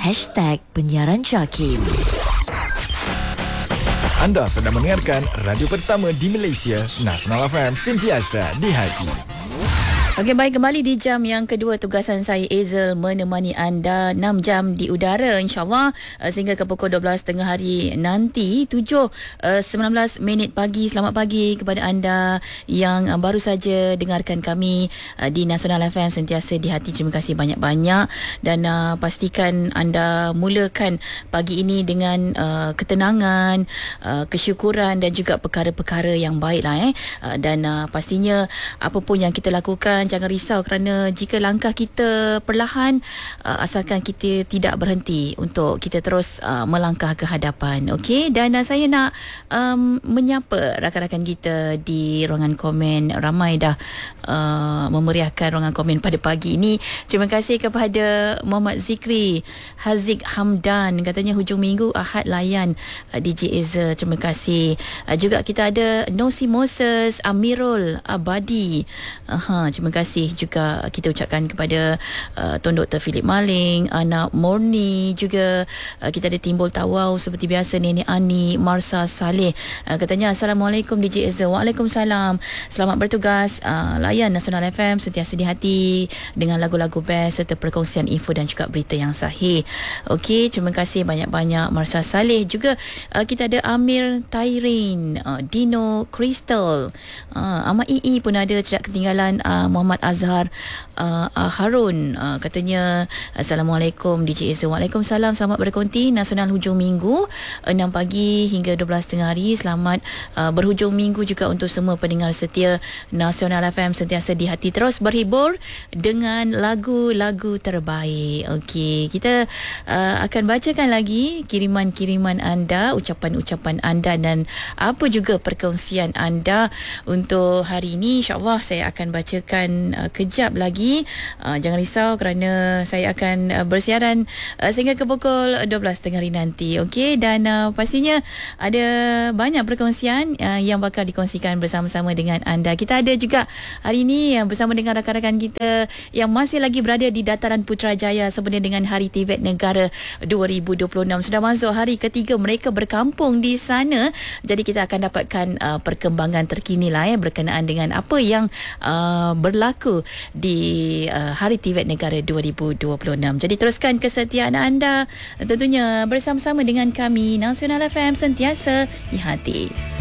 #penyiaran JAKIM. Anda sedang mendengarkan radio pertama di Malaysia, Nasional FM, sentiasa di hati. Okey, baik, kembali di jam yang kedua. Tugasan saya Hazel menemani anda 6 jam di udara, insyaAllah, sehingga ke pukul 12 tengah hari nanti 7:19 pagi. Selamat pagi kepada anda yang baru saja dengarkan kami di Nasional FM, sentiasa di hati. Terima kasih banyak-banyak, dan pastikan anda mulakan pagi ini dengan ketenangan, kesyukuran dan juga perkara-perkara yang baiklah. Dan pastinya apa pun yang kita lakukan, jangan risau kerana jika langkah kita perlahan, asalkan kita tidak berhenti untuk kita terus melangkah ke hadapan. Okey, dan saya nak menyapa rakan-rakan kita di ruangan komen. Ramai dah memeriahkan ruangan komen pada pagi ini. Terima kasih kepada Muhammad Zikri Haziq Hamdan, katanya hujung minggu Ahad layan DJ Eza. Terima kasih. Juga kita ada Nosi Moses, Amirul Abadi. Terima kasih juga kita ucapkan kepada Tuan Dr. Philip Maling, Anak Morni, juga kita ada Timbul Tawau seperti biasa, Nenek Ani, Marsa Saleh. Katanya Assalamualaikum DJ Eza. Waalaikumsalam. Selamat bertugas. Layan Nasional FM, sentiasa di hati dengan lagu-lagu best serta perkongsian info dan juga berita yang sahih. Okey, terima kasih banyak-banyak Marsa Saleh. Juga kita ada Amir Tairin, Dino Crystal, Ahmad II pun ada, tidak ketinggalan Muhammad Azhar Harun. Katanya Assalamualaikum DJ Eza. Waalaikumsalam. Selamat berkonti Nasional hujung minggu 6 pagi hingga 12 tengah hari. Selamat berhujung minggu juga untuk semua pendengar setia Nasional FM, sentiasa di hati, terus berhibur dengan lagu-lagu terbaik. Okey, kita akan bacakan lagi kiriman-kiriman anda, ucapan-ucapan anda dan apa juga perkongsian anda untuk hari ini. InsyaAllah saya akan bacakan kejap lagi. Jangan risau kerana saya akan bersiaran sehingga ke pukul 12 tengah hari nanti. Okey, dan pastinya ada banyak perkongsian yang bakal dikongsikan bersama-sama dengan anda. Kita ada juga hari ini bersama dengan rakan-rakan kita yang masih lagi berada di Dataran Putrajaya sempena dengan Hari Tibet Negara 2026. Sudah masuk hari ketiga mereka berkampung di sana. Jadi kita akan dapatkan perkembangan terkini lah berkenaan dengan apa yang berlaku di Hari Tibet Negara 2026. Jadi teruskan kesetiaan anda tentunya bersama-sama dengan kami Nasional FM, sentiasa di hati.